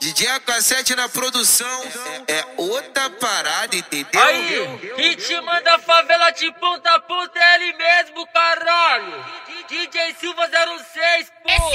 DJ AK7 na produção é outra parada, entendeu? Aí, quem te manda favela de ponta a ponta é ele mesmo, caralho. DJ Silva 06.